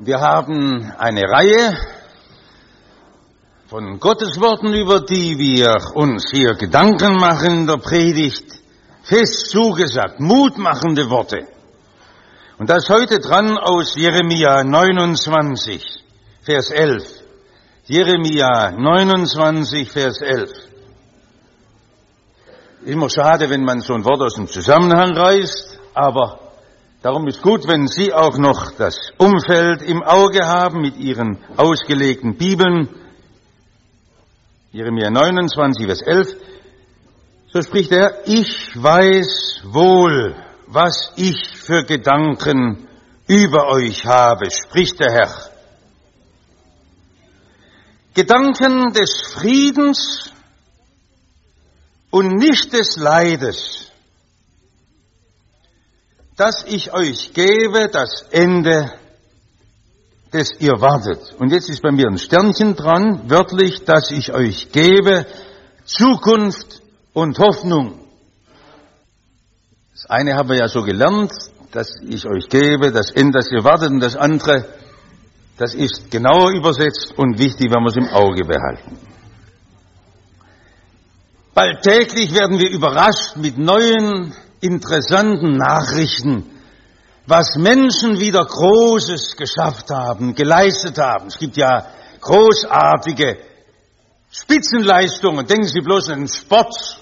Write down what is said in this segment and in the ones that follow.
Wir haben eine Reihe von Gottesworten, über die wir uns hier Gedanken machen in der Predigt, fest zugesagt, mutmachende Worte. Und das heute dran aus Jeremia 29, Vers 11. Jeremia 29, Vers 11. Immer schade, wenn man so ein Wort aus dem Zusammenhang reißt, aber darum ist gut, wenn Sie auch noch das Umfeld im Auge haben mit Ihren ausgelegten Bibeln. Jeremia 29, Vers 11. So spricht er: Ich weiß wohl, was ich für Gedanken über euch habe, spricht der Herr. Gedanken des Friedens und nicht des Leides, dass ich euch gebe das Ende, das ihr wartet. Und jetzt ist bei mir ein Sternchen dran, wörtlich, dass ich euch gebe Zukunft und Hoffnung. Das eine haben wir ja so gelernt, dass ich euch gebe das Ende, das ihr wartet, und das andere, das ist genauer übersetzt und wichtig, wenn wir es im Auge behalten. Bald täglich werden wir überrascht mit neuen, interessanten Nachrichten, was Menschen wieder Großes geschafft haben, geleistet haben. Es gibt ja großartige Spitzenleistungen. Denken Sie bloß an den Sport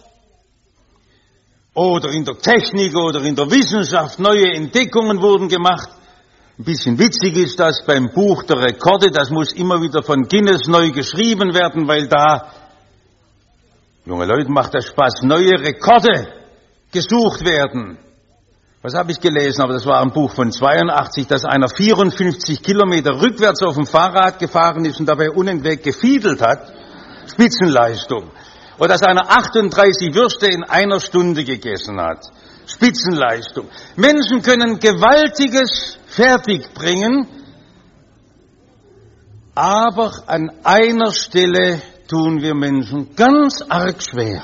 oder in der Technik oder in der Wissenschaft. Neue Entdeckungen wurden gemacht. Ein bisschen witzig ist das beim Buch der Rekorde. Das muss immer wieder von Guinness neu geschrieben werden, weil da, junge Leute, macht das Spaß, neue Rekorde gesucht werden. Was habe ich gelesen? Aber das war ein Buch von 82, dass einer 54 Kilometer rückwärts auf dem Fahrrad gefahren ist und dabei unentwegt gefiedelt hat. Spitzenleistung. Oder dass einer 38 Würste in einer Stunde gegessen hat. Spitzenleistung. Menschen können Gewaltiges fertigbringen, aber an einer Stelle tun wir Menschen ganz arg schwer.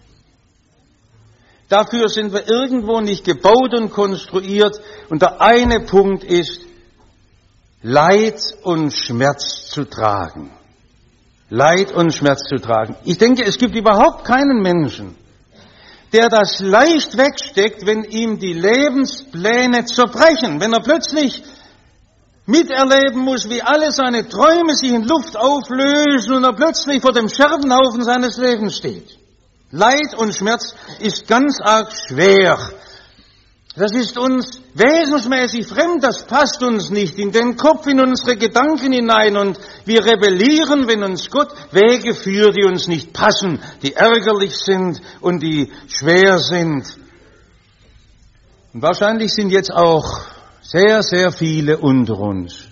Dafür sind wir irgendwo nicht gebaut und konstruiert. Und der eine Punkt ist, Leid und Schmerz zu tragen. Leid und Schmerz zu tragen. Ich denke, es gibt überhaupt keinen Menschen, der das leicht wegsteckt, wenn ihm die Lebenspläne zerbrechen. Wenn er plötzlich miterleben muss, wie alle seine Träume sich in Luft auflösen und er plötzlich vor dem Scherbenhaufen seines Lebens steht. Leid und Schmerz ist ganz arg schwer. Das ist uns wesensmäßig fremd, das passt uns nicht in den Kopf, in unsere Gedanken hinein, und wir rebellieren, wenn uns Gott Wege führt, die uns nicht passen, die ärgerlich sind und die schwer sind. Und wahrscheinlich sind jetzt auch sehr, sehr viele unter uns,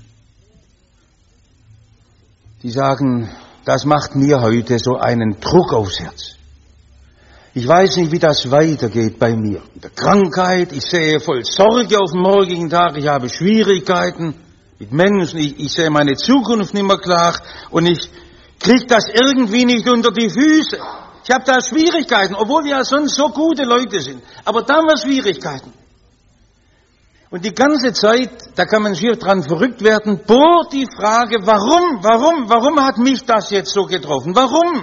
die sagen, das macht mir heute so einen Druck aufs Herz. Ich weiß nicht, wie das weitergeht bei mir. In der Krankheit, ich sehe voll Sorge auf den morgigen Tag, ich habe Schwierigkeiten mit Menschen, ich sehe meine Zukunft nicht mehr klar und ich kriege das irgendwie nicht unter die Füße. Ich habe da Schwierigkeiten, obwohl wir ja sonst so gute Leute sind. Aber da haben wir Schwierigkeiten. Und die ganze Zeit, da kann man schier dran verrückt werden, bohrt die Frage, warum hat mich das jetzt so getroffen?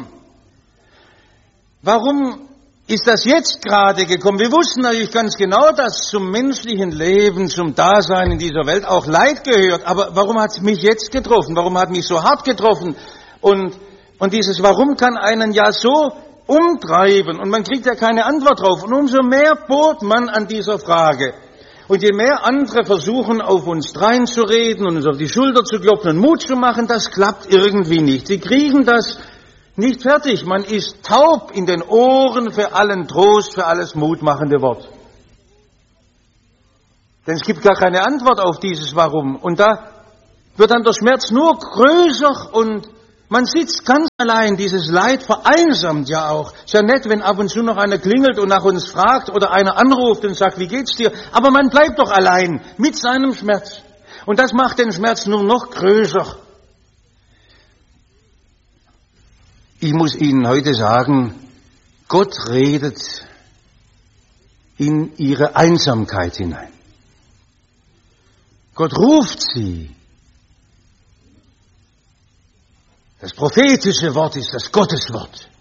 Warum ist das jetzt gerade gekommen? Wir wussten natürlich ganz genau, dass zum menschlichen Leben, zum Dasein in dieser Welt auch Leid gehört. Aber warum hat es mich jetzt getroffen? Warum hat mich so hart getroffen? Und dieses Warum kann einen ja so umtreiben und man kriegt ja keine Antwort drauf. Und umso mehr bohrt man an dieser Frage. Und je mehr andere versuchen, auf uns dreinzureden und uns auf die Schulter zu klopfen und Mut zu machen, das klappt irgendwie nicht. Sie kriegen das nicht fertig. Man ist taub in den Ohren für allen Trost, für alles mutmachende Wort. Denn es gibt gar keine Antwort auf dieses Warum. Und da wird dann der Schmerz nur größer und man sitzt ganz allein. Dieses Leid vereinsamt ja auch. Ist ja nett, wenn ab und zu noch einer klingelt und nach uns fragt oder einer anruft und sagt, wie geht's dir? Aber man bleibt doch allein mit seinem Schmerz. Und das macht den Schmerz nur noch größer. Ich muss Ihnen heute sagen, Gott redet in Ihre Einsamkeit hinein. Gott ruft Sie Das prophetische Wort ist das Gotteswort.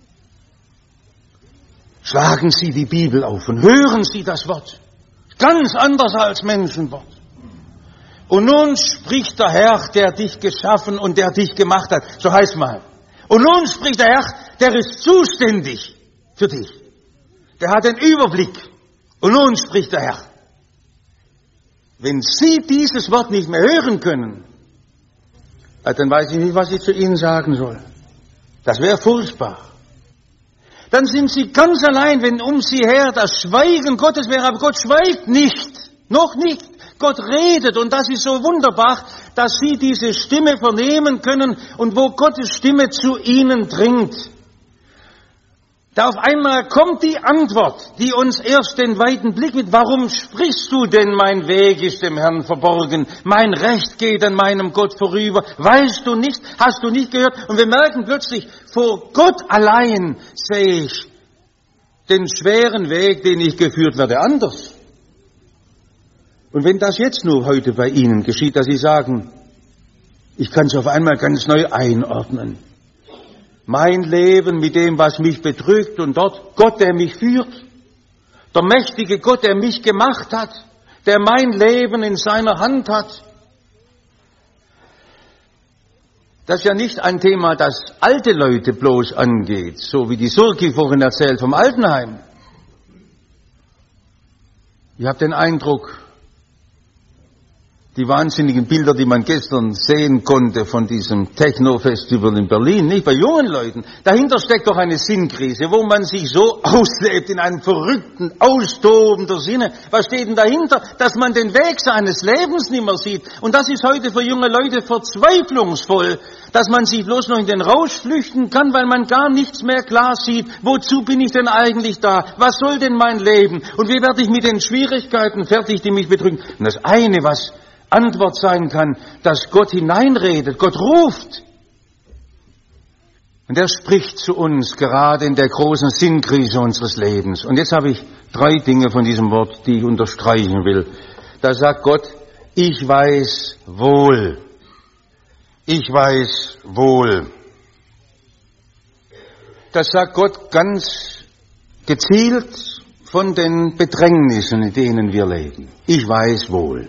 Schlagen Sie die Bibel auf und hören Sie das Wort. Ganz anders als Menschenwort. Und nun spricht der Herr, der dich geschaffen und der dich gemacht hat. So heißt mal. Und nun spricht der Herr, der ist zuständig für dich. Der hat den Überblick. Und nun spricht der Herr. Wenn Sie dieses Wort nicht mehr hören können, dann weiß ich nicht, was ich zu Ihnen sagen soll. Das wäre furchtbar. Dann sind Sie ganz allein, wenn um Sie her das Schweigen Gottes wäre. Aber Gott schweigt nicht. Noch nicht. Gott redet. Und das ist so wunderbar, dass Sie diese Stimme vernehmen können und wo Gottes Stimme zu Ihnen dringt. Da auf einmal kommt die Antwort, die uns erst den weiten Blick mit, warum sprichst du denn, mein Weg ist dem Herrn verborgen, mein Recht geht an meinem Gott vorüber, weißt du nicht, hast du nicht gehört? Und wir merken plötzlich, vor Gott allein sehe ich den schweren Weg, den ich geführt werde, anders. Und wenn das jetzt nur heute bei Ihnen geschieht, dass Sie sagen, ich kann es auf einmal ganz neu einordnen. Mein Leben mit dem, was mich bedrückt und dort Gott, der mich führt, der mächtige Gott, der mich gemacht hat, der mein Leben in seiner Hand hat. Das ist ja nicht ein Thema, das alte Leute bloß angeht, so wie die Surki vorhin erzählt vom Altenheim. Ich habe den Eindruck, die wahnsinnigen Bilder, die man gestern sehen konnte von diesem Techno-Festival in Berlin, nicht bei jungen Leuten. Dahinter steckt doch eine Sinnkrise, wo man sich so auslebt in einem verrückten, austobenden Sinne. Was steht denn dahinter? Dass man den Weg seines Lebens nicht mehr sieht. Und das ist heute für junge Leute verzweiflungsvoll, dass man sich bloß noch in den Rausch flüchten kann, weil man gar nichts mehr klar sieht. Wozu bin ich denn eigentlich da? Was soll denn mein Leben? Und wie werde ich mit den Schwierigkeiten fertig, die mich bedrücken? Und das eine, was Antwort sein kann, dass Gott hineinredet, Gott ruft. Und er spricht zu uns gerade in der großen Sinnkrise unseres Lebens. Und jetzt habe ich 3 Dinge von diesem Wort, die ich unterstreichen will. Da sagt Gott, ich weiß wohl. Ich weiß wohl. Das sagt Gott ganz gezielt von den Bedrängnissen, in denen wir leben. Ich weiß wohl.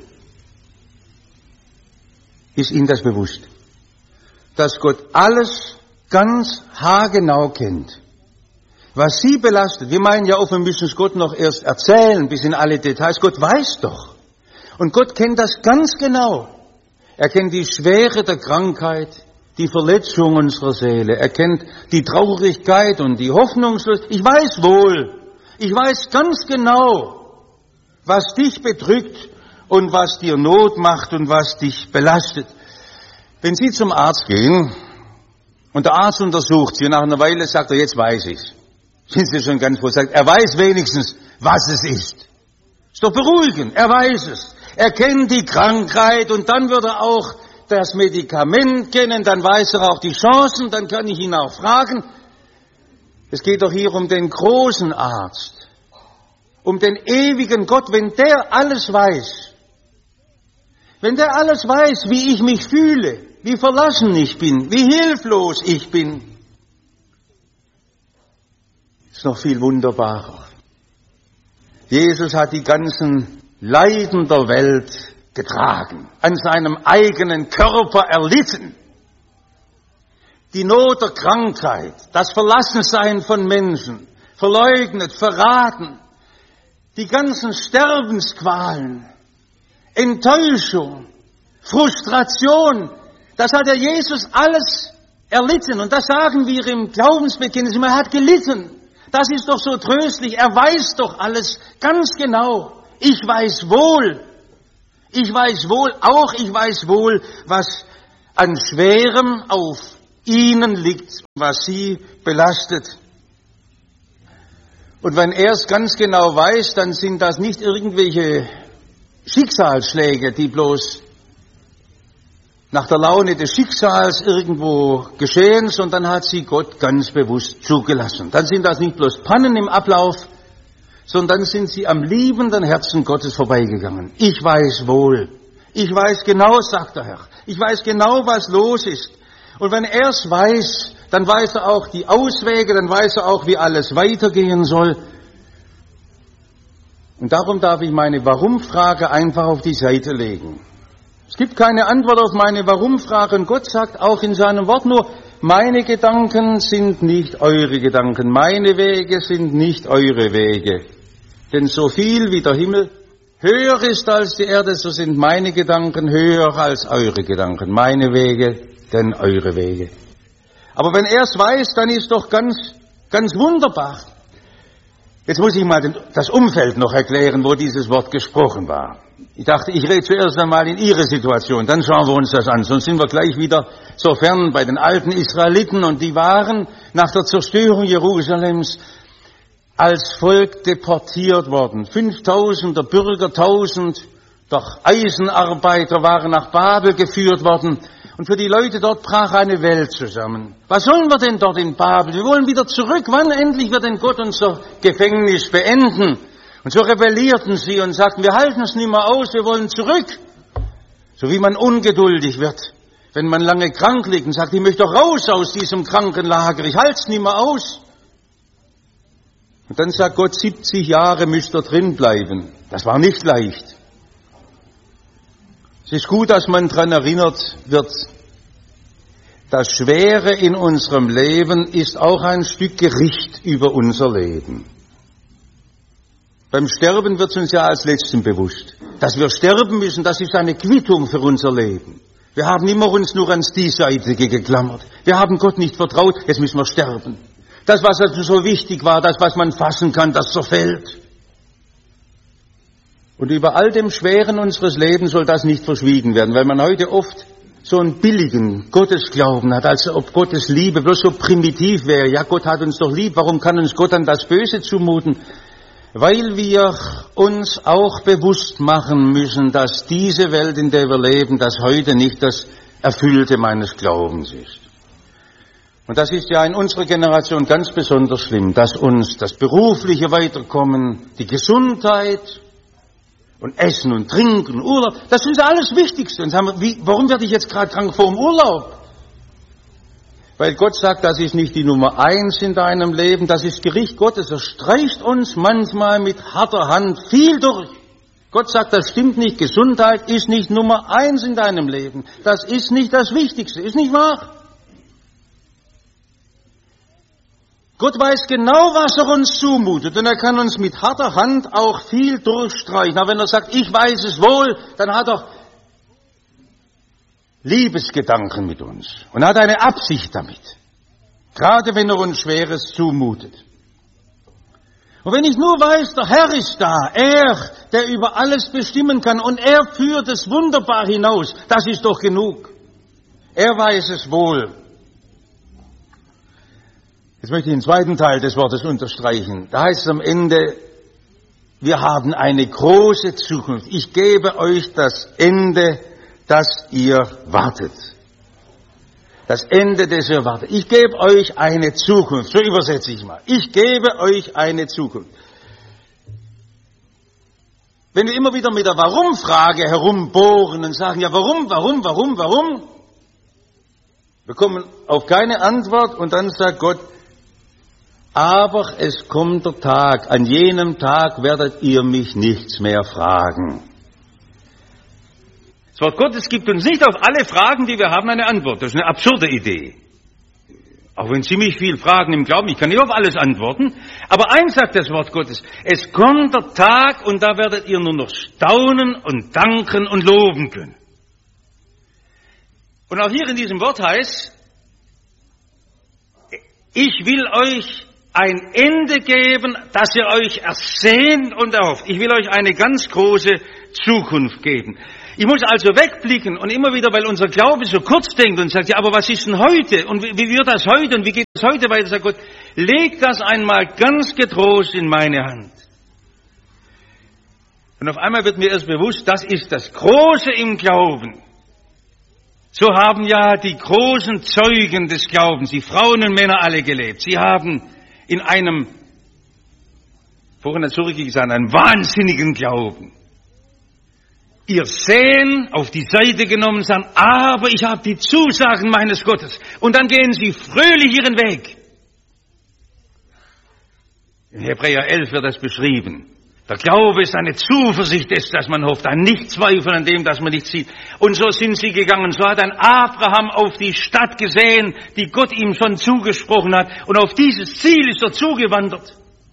Ist Ihnen das bewusst? Dass Gott alles ganz haargenau kennt. Was Sie belastet, wir meinen ja oft, wir müssen es Gott noch erst erzählen, bis in alle Details. Gott weiß doch. Und Gott kennt das ganz genau. Er kennt die Schwere der Krankheit, die Verletzung unserer Seele. Er kennt die Traurigkeit und die Hoffnungslosigkeit. Ich weiß wohl. Ich weiß ganz genau, was dich bedrückt und was dir Not macht und was dich belastet. Wenn Sie zum Arzt gehen und der Arzt untersucht Sie und nach einer Weile sagt er, jetzt weiß ich's. Sind Sie schon ganz froh, sagt, er weiß wenigstens, was es ist. Ist doch beruhigend, er weiß es. Er kennt die Krankheit und dann wird er auch das Medikament kennen, dann weiß er auch die Chancen, dann kann ich ihn auch fragen. Es geht doch hier um den großen Arzt, um den ewigen Gott, wenn der alles weiß. Wenn der alles weiß, wie ich mich fühle, wie verlassen ich bin, wie hilflos ich bin, ist noch viel wunderbarer. Jesus hat die ganzen Leiden der Welt getragen, an seinem eigenen Körper erlitten. Die Not der Krankheit, das Verlassensein von Menschen, verleugnet, verraten, die ganzen Sterbensqualen, Enttäuschung, Frustration, das hat der Jesus alles erlitten. Und das sagen wir im Glaubensbekenntnis immer, er hat gelitten. Das ist doch so tröstlich, er weiß doch alles ganz genau. Ich weiß wohl, ich weiß wohl, was an Schwerem auf Ihnen liegt, was Sie belastet. Und wenn er es ganz genau weiß, dann sind das nicht irgendwelche Schicksalsschläge, die bloß nach der Laune des Schicksals irgendwo geschehen, sondern hat sie Gott ganz bewusst zugelassen. Dann sind das nicht bloß Pannen im Ablauf, sondern sind sie am liebenden Herzen Gottes vorbeigegangen. Ich weiß wohl, ich weiß genau, sagt der Herr, ich weiß genau, was los ist. Und wenn er es weiß, dann weiß er auch die Auswege, dann weiß er auch, wie alles weitergehen soll. Und darum darf ich meine Warum-Frage einfach auf die Seite legen. Es gibt keine Antwort auf meine Warum-Frage und Gott sagt auch in seinem Wort nur, meine Gedanken sind nicht eure Gedanken, meine Wege sind nicht eure Wege. Denn so viel wie der Himmel höher ist als die Erde, so sind meine Gedanken höher als eure Gedanken, meine Wege denn eure Wege. Aber wenn er es weiß, dann ist doch ganz wunderbar. Jetzt muss ich mal das Umfeld noch erklären, wo dieses Wort gesprochen war. Ich dachte, ich rede zuerst einmal in Ihre Situation, dann schauen wir uns das an. Sonst sind wir gleich wieder so fern bei den alten Israeliten. Und die waren nach der Zerstörung Jerusalems als Volk deportiert worden. 5000 der Bürger, 1000 der Eisenarbeiter waren nach Babel geführt worden. Und für die Leute dort brach eine Welt zusammen. Was sollen wir denn dort in Babel? Wir wollen wieder zurück. Wann endlich wird denn Gott unser Gefängnis beenden? Und so rebellierten sie und sagten, wir halten es nicht mehr aus, wir wollen zurück. So wie man ungeduldig wird, wenn man lange krank liegt und sagt, ich möchte doch raus aus diesem Krankenlager, ich halte es nicht mehr aus. Und dann sagt Gott, 70 Jahre müsst ihr drin bleiben. Das war nicht leicht. Es ist gut, dass man daran erinnert wird, das Schwere in unserem Leben ist auch ein Stück Gericht über unser Leben. Beim Sterben wird es uns ja als Letztem bewusst. Dass wir sterben müssen, das ist eine Quittung für unser Leben. Wir haben immer uns nur ans Diesseitige geklammert. Wir haben Gott nicht vertraut, jetzt müssen wir sterben. Das, was also so wichtig war, das, was man fassen kann, das zerfällt. Und über all dem Schweren unseres Lebens soll das nicht verschwiegen werden, weil man heute oft so einen billigen Gottesglauben hat, als ob Gottes Liebe bloß so primitiv wäre. Ja, Gott hat uns doch lieb, warum kann uns Gott dann das Böse zumuten? Weil wir uns auch bewusst machen müssen, dass diese Welt, in der wir leben, das heute nicht das Erfüllte meines Glaubens ist. Und das ist ja in unserer Generation ganz besonders schlimm, dass uns das berufliche Weiterkommen, die Gesundheit und Essen und Trinken und Urlaub, das ist alles Wichtigste. Und sagen wir, warum werde ich jetzt gerade krank vor dem Urlaub? Weil Gott sagt, das ist nicht die Nummer 1 in deinem Leben, das ist Gericht Gottes. Er streicht uns manchmal mit harter Hand viel durch. Gott sagt, das stimmt nicht, Gesundheit ist nicht Nummer 1 in deinem Leben. Das ist nicht das Wichtigste, ist nicht wahr? Gott weiß genau, was er uns zumutet und er kann uns mit harter Hand auch viel durchstreichen. Aber wenn er sagt, ich weiß es wohl, dann hat er Liebesgedanken mit uns und hat eine Absicht damit, gerade wenn er uns Schweres zumutet. Und wenn ich nur weiß, der Herr ist da, er, der über alles bestimmen kann und er führt es wunderbar hinaus, das ist doch genug. Er weiß es wohl. Jetzt möchte ich den zweiten Teil des Wortes unterstreichen. Da heißt es am Ende, wir haben eine große Zukunft. Ich gebe euch das Ende, das ihr wartet. Das Ende, das ihr wartet. Ich gebe euch eine Zukunft. So übersetze ich mal. Ich gebe euch eine Zukunft. Wenn wir immer wieder mit der Warum-Frage herumbohren und sagen, ja warum? Wir kommen auf keine Antwort und dann sagt Gott, aber es kommt der Tag, an jenem Tag werdet ihr mich nichts mehr fragen. Das Wort Gottes gibt uns nicht auf alle Fragen, die wir haben, eine Antwort. Das ist eine absurde Idee. Auch wenn ziemlich viel Fragen im Glauben, ich kann nicht auf alles antworten. Aber eins sagt das Wort Gottes, es kommt der Tag und da werdet ihr nur noch staunen und danken und loben können. Und auch hier in diesem Wort heißt, ich will euch ein Ende geben, das ihr euch ersehnt und erhofft. Ich will euch eine ganz große Zukunft geben. Ich muss also wegblicken und immer wieder, weil unser Glaube so kurz denkt und sagt, ja, aber was ist denn heute? Und wie wird das heute? Und wie geht es heute weiter? Sagt Gott, leg das einmal ganz getrost in meine Hand. Und auf einmal wird mir erst bewusst, das ist das Große im Glauben. So haben ja die großen Zeugen des Glaubens, die Frauen und Männer alle gelebt. Sie haben in einem, vorhin hat zurückgesagt, einem wahnsinnigen Glauben. ihr Sehen auf die Seite genommen, sagen, aber ich habe die Zusagen meines Gottes. Und dann gehen sie fröhlich ihren Weg. In Hebräer 11 wird das beschrieben. Der Glaube ist eine Zuversicht, ist, dass man hofft, ein Nichtzweifel an dem, dass man nicht sieht. Und so sind sie gegangen. So hat ein Abraham auf die Stadt gesehen, die Gott ihm schon zugesprochen hat. Und auf dieses Ziel ist er zugewandert.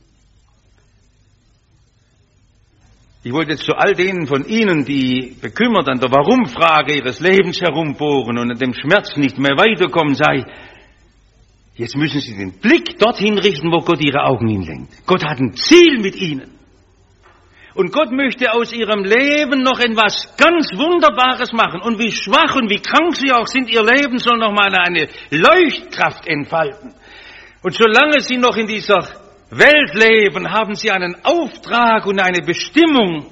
Ich wollte jetzt zu all denen von Ihnen, die bekümmert an der Warum-Frage ihres Lebens herumbohren und an dem Schmerz nicht mehr weiterkommen, sagen, jetzt müssen Sie den Blick dorthin richten, wo Gott Ihre Augen hinlenkt. Gott hat ein Ziel mit Ihnen. Und Gott möchte aus Ihrem Leben noch etwas ganz Wunderbares machen. Und wie schwach und wie krank Sie auch sind, Ihr Leben soll noch mal eine Leuchtkraft entfalten. Und solange Sie noch in dieser Welt leben, haben Sie einen Auftrag und eine Bestimmung.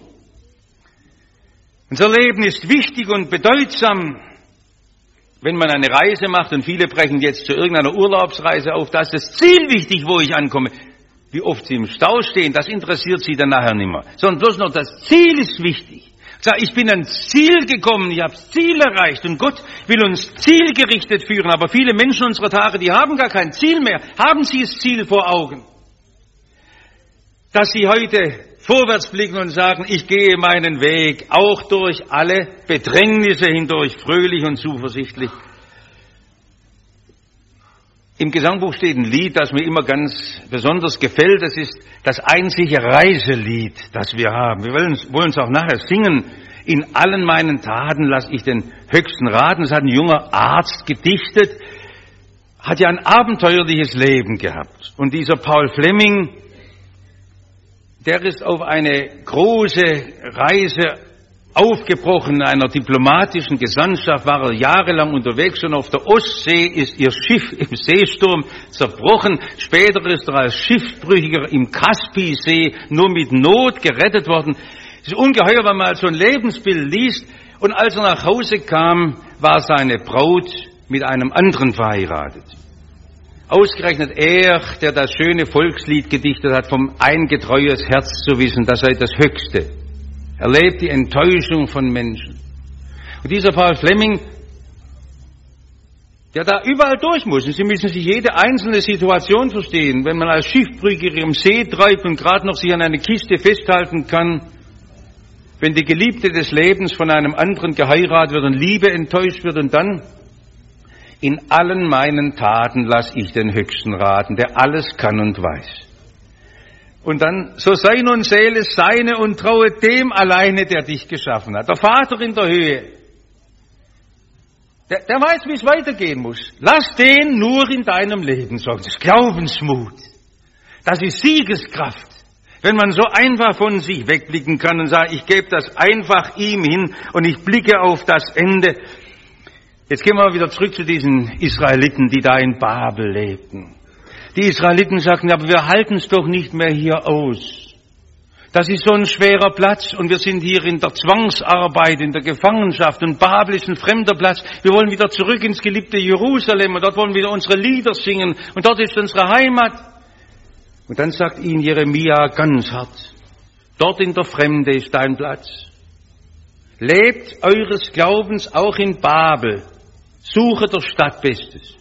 Unser Leben ist wichtig und bedeutsam. Wenn man eine Reise macht, und viele brechen jetzt zu irgendeiner Urlaubsreise auf, da ist das Ziel wichtig, wo ich ankomme. Wie oft Sie im Stau stehen, das interessiert Sie dann nachher nicht mehr. Sondern bloß noch das Ziel ist wichtig. Ich bin ans Ziel gekommen, ich habe das Ziel erreicht und Gott will uns zielgerichtet führen. Aber viele Menschen unserer Tage, die haben gar kein Ziel mehr. Haben Sie das Ziel vor Augen? Dass Sie heute vorwärts blicken und sagen, ich gehe meinen Weg, auch durch alle Bedrängnisse hindurch, fröhlich und zuversichtlich. Im Gesangbuch steht ein Lied, das mir immer ganz besonders gefällt. Das ist das einzige Reiselied, das wir haben. Wir wollen es auch nachher singen. In allen meinen Taten lasse ich den Höchsten raten. Das hat ein junger Arzt gedichtet, hat ja ein abenteuerliches Leben gehabt. Und dieser Paul Fleming, der ist auf eine große Reise aufgebrochen. In einer diplomatischen Gesandtschaft war er jahrelang unterwegs und auf der Ostsee ist ihr Schiff im Seesturm zerbrochen. Später ist er als Schiffbrüchiger im Kaspisee nur mit Not gerettet worden. Es ist ungeheuer, wenn man mal so ein Lebensbild liest. Und als er nach Hause kam, war seine Braut mit einem anderen verheiratet. Ausgerechnet er, der das schöne Volkslied gedichtet hat, vom eingetreues Herz zu wissen, das sei das Höchste. Er lebt die Enttäuschung von Menschen. Und dieser Paul Fleming, der da überall durch muss, und Sie müssen sich jede einzelne Situation verstehen, wenn man als Schiffbrüchiger im See treibt und gerade noch sich an eine Kiste festhalten kann, wenn die Geliebte des Lebens von einem anderen geheiratet wird und Liebe enttäuscht wird und dann, in allen meinen Taten lass ich den Höchsten raten, der alles kann und weiß. Und dann, so sei nun Seele seine und traue dem alleine, der dich geschaffen hat. Der Vater in der Höhe, der weiß, wie es weitergehen muss. Lass den nur in deinem Leben sorgen. Das ist Glaubensmut. Das ist Siegeskraft. Wenn man so einfach von sich wegblicken kann und sagt, ich gebe das einfach ihm hin und ich blicke auf das Ende. Jetzt gehen wir wieder zurück zu diesen Israeliten, die da in Babel lebten. Die Israeliten sagten, aber wir halten es doch nicht mehr hier aus. Das ist so ein schwerer Platz und wir sind hier in der Zwangsarbeit, in der Gefangenschaft und Babel ist ein fremder Platz. Wir wollen wieder zurück ins geliebte Jerusalem und dort wollen wir wieder unsere Lieder singen und dort ist unsere Heimat. Und dann sagt ihnen Jeremia ganz hart, dort in der Fremde ist dein Platz. Lebt eures Glaubens auch in Babel, suche der Stadt Bestes.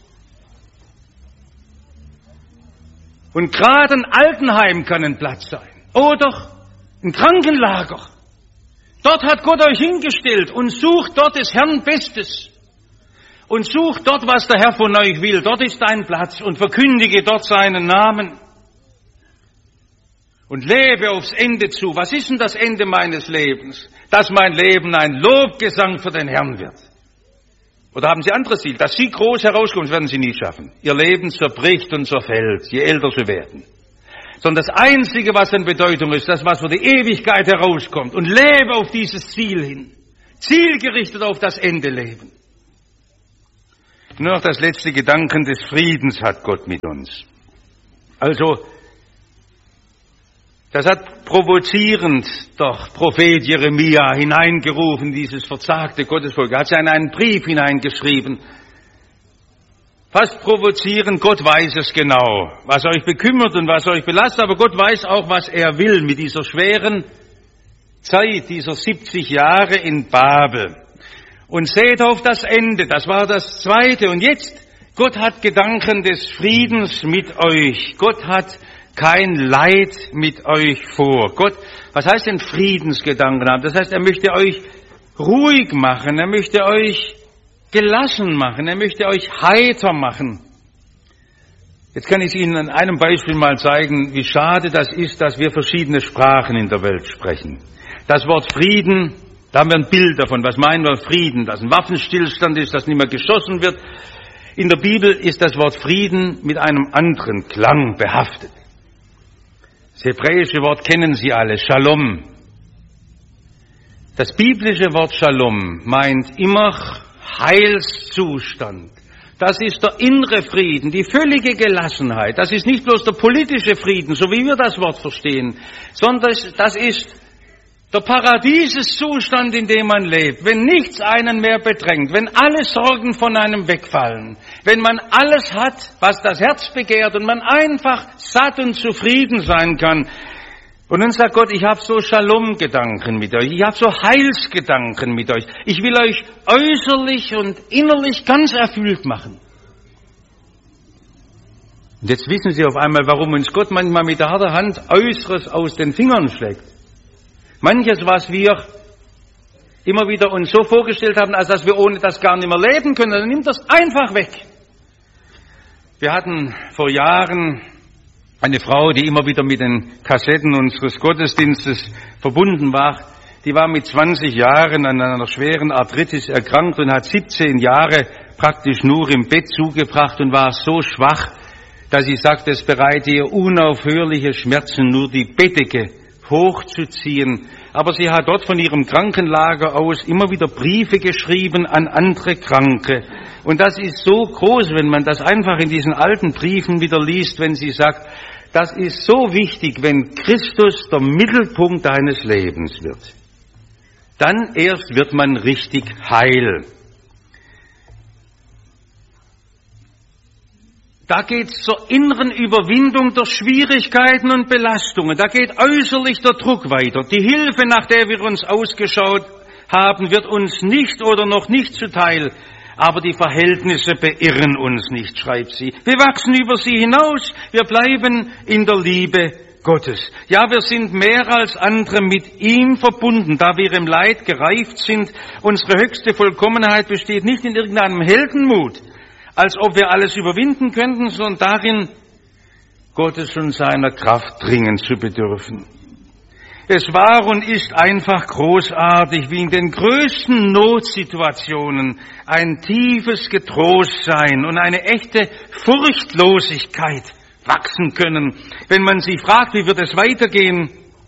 Und gerade ein Altenheim kann ein Platz sein. Oder ein Krankenlager. Dort hat Gott euch hingestellt und sucht dort des Herrn Bestes. Und sucht dort, was der Herr von euch will. Dort ist dein Platz und verkündige dort seinen Namen. Und lebe aufs Ende zu. Was ist denn das Ende meines Lebens? Dass mein Leben ein Lobgesang für den Herrn wird. Oder haben Sie andere Ziele? Dass Sie groß herauskommen, das werden Sie nie schaffen. Ihr Leben zerbricht und zerfällt, je älter Sie werden. Sondern das Einzige, was an Bedeutung ist, das, was für die Ewigkeit herauskommt. Und lebe auf dieses Ziel hin. Zielgerichtet auf das Ende leben. Nur noch das letzte Gedanken des Friedens hat Gott mit uns. Also, das hat provozierend doch Prophet Jeremia hineingerufen, dieses verzagte Gottesvolk. Er hat es in einen Brief hineingeschrieben. Fast provozierend, Gott weiß es genau, was euch bekümmert und was euch belastet, aber Gott weiß auch, was er will mit dieser schweren Zeit dieser 70 Jahre in Babel und seht auf das Ende, das war das Zweite. Und jetzt, Gott hat Gedanken des Friedens mit euch. Gott hat kein Leid mit euch vor. Gott, was heißt denn Friedensgedanken haben? Das heißt, er möchte euch ruhig machen, er möchte euch gelassen machen, er möchte euch heiter machen. Jetzt kann ich Ihnen an einem Beispiel mal zeigen, wie schade das ist, dass wir verschiedene Sprachen in der Welt sprechen. Das Wort Frieden, da haben wir ein Bild davon. Was meinen wir Frieden? Dass ein Waffenstillstand ist, dass nicht mehr geschossen wird. In der Bibel ist das Wort Frieden mit einem anderen Klang behaftet. Das hebräische Wort kennen Sie alle, Shalom. Das biblische Wort Shalom meint immer Heilszustand. Das ist der innere Frieden, die völlige Gelassenheit. Das ist nicht bloß der politische Frieden, so wie wir das Wort verstehen, sondern das ist der Paradieseszustand, in dem man lebt, wenn nichts einen mehr bedrängt, wenn alle Sorgen von einem wegfallen, wenn man alles hat, was das Herz begehrt und man einfach satt und zufrieden sein kann. Und dann sagt Gott, ich habe so Shalom-Gedanken mit euch, ich habe so Heilsgedanken mit euch. Ich will euch äußerlich und innerlich ganz erfüllt machen. Und jetzt wissen Sie auf einmal, warum uns Gott manchmal mit der harten Hand Äußeres aus den Fingern schlägt. Manches, was wir immer wieder uns so vorgestellt haben, als dass wir ohne das gar nicht mehr leben können, dann nimmt das einfach weg. Wir hatten vor Jahren eine Frau, die immer wieder mit den Kassetten unseres Gottesdienstes verbunden war. Die war mit 20 Jahren an einer schweren Arthritis erkrankt und hat 17 Jahre praktisch nur im Bett zugebracht und war so schwach, dass sie sagte, es bereite ihr unaufhörliche Schmerzen, nur die Bettdecke hochzuziehen. Aber sie hat dort von ihrem Krankenlager aus immer wieder Briefe geschrieben an andere Kranke. Und das ist so groß, wenn man das einfach in diesen alten Briefen wieder liest, wenn sie sagt, das ist so wichtig, wenn Christus der Mittelpunkt deines Lebens wird. Dann erst wird man richtig heil. Da geht es zur inneren Überwindung der Schwierigkeiten und Belastungen. Da geht äußerlich der Druck weiter. Die Hilfe, nach der wir uns ausgeschaut haben, wird uns nicht oder noch nicht zuteil. Aber die Verhältnisse beirren uns nicht, schreibt sie. Wir wachsen über sie hinaus. Wir bleiben in der Liebe Gottes. Ja, wir sind mehr als andere mit ihm verbunden, da wir im Leid gereift sind. Unsere höchste Vollkommenheit besteht nicht in irgendeinem Heldenmut, als ob wir alles überwinden könnten, sondern darin, Gottes und seiner Kraft dringend zu bedürfen. Es war und ist einfach großartig, wie in den größten Notsituationen ein tiefes Getrostsein und eine echte Furchtlosigkeit wachsen können. Wenn man sich fragt, wie wird es weitergehen,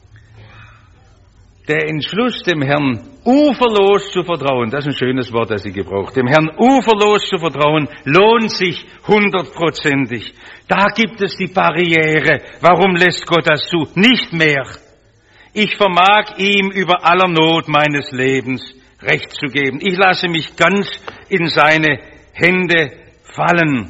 der Entschluss, dem Herrn uferlos zu vertrauen, das ist ein schönes Wort, das sie gebraucht, dem Herrn uferlos zu vertrauen, lohnt sich 100%. Da gibt es die Barriere. Warum lässt Gott das zu? Nicht mehr. Ich vermag ihm über aller Not meines Lebens Recht zu geben. Ich lasse mich ganz in seine Hände fallen.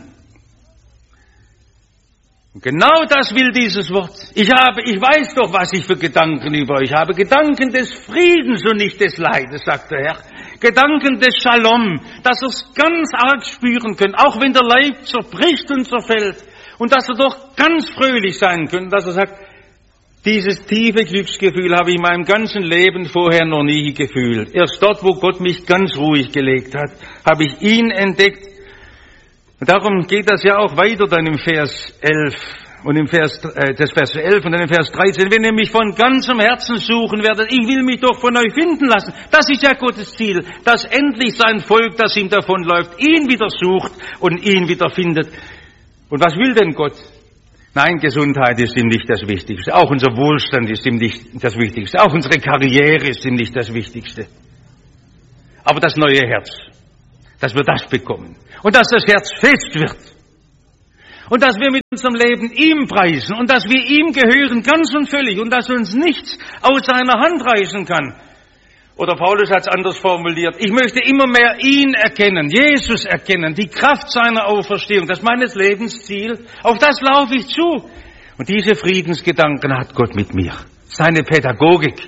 Und genau das will dieses Wort. Ich weiß doch, was ich für Gedanken über euch habe. Gedanken des Friedens und nicht des Leides, sagt der Herr. Gedanken des Shalom, dass ihr es ganz arg spüren könnt, auch wenn der Leib zerbricht und zerfällt. Und dass ihr doch ganz fröhlich sein könnt, dass er sagt, dieses tiefe Glücksgefühl habe ich in meinem ganzen Leben vorher noch nie gefühlt. Erst dort, wo Gott mich ganz ruhig gelegt hat, habe ich ihn entdeckt. Und darum geht das ja auch weiter dann im Vers 11 und im Vers 11 und dann im Vers 13. Wenn ihr mich von ganzem Herzen suchen werdet, ich will mich doch von euch finden lassen. Das ist ja Gottes Ziel, dass endlich sein Volk, das ihm davonläuft, ihn wieder sucht und ihn wieder findet. Und was will denn Gott? Nein, Gesundheit ist ihm nicht das Wichtigste. Auch unser Wohlstand ist ihm nicht das Wichtigste. Auch unsere Karriere ist ihm nicht das Wichtigste. Aber das neue Herz, dass wir das bekommen. Und dass das Herz fest wird. Und dass wir mit unserem Leben ihm preisen. Und dass wir ihm gehören, ganz und völlig. Und dass uns nichts aus seiner Hand reißen kann. Oder Paulus hat es anders formuliert. Ich möchte immer mehr ihn erkennen, Jesus erkennen, die Kraft seiner Auferstehung. Das ist meines Lebensziel. Auf das laufe ich zu. Und diese Friedensgedanken hat Gott mit mir. Seine Pädagogik.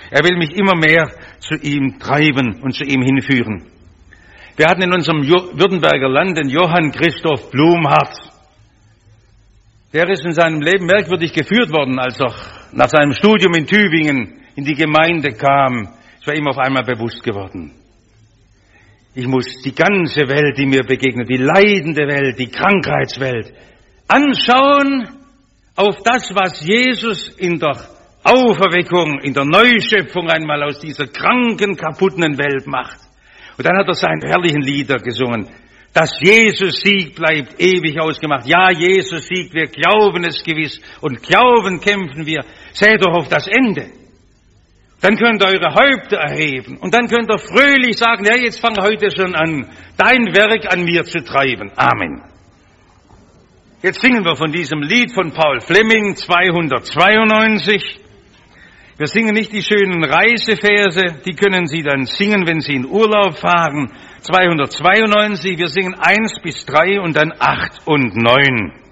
Er will mich immer mehr zu ihm treiben und zu ihm hinführen. Wir hatten in unserem Württemberger Land den Johann Christoph Blumhardt. Der ist in seinem Leben merkwürdig geführt worden, als er nach seinem Studium in Tübingen in die Gemeinde kam. Es war ihm auf einmal bewusst geworden. Ich muss die ganze Welt, die mir begegnet, die leidende Welt, die Krankheitswelt, anschauen auf das, was Jesus in der Auferweckung, in der Neuschöpfung einmal aus dieser kranken, kaputten Welt macht. Und dann hat er seine herrlichen Lieder gesungen. Dass Jesus siegt, bleibt ewig ausgemacht. Ja, Jesus siegt, wir glauben es gewiss und glauben kämpfen wir. Seht doch auf das Ende. Dann könnt ihr eure Häupter erheben und dann könnt ihr fröhlich sagen, ja, jetzt fang heute schon an, dein Werk an mir zu treiben. Amen. Jetzt singen wir von diesem Lied von Paul Fleming, 292. Wir singen nicht die schönen Reiseverse, die können Sie dann singen, wenn Sie in Urlaub fahren. 292, wir singen 1 bis 3 und dann 8 und 9.